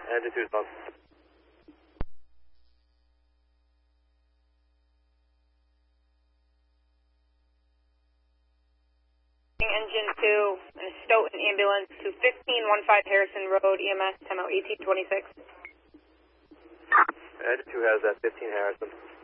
Engine 2 is on. Engine 2, Stoughton ambulance to 1515 Harrison Road, EMS, time out 1826. Engine 2 has that 15 Harrison.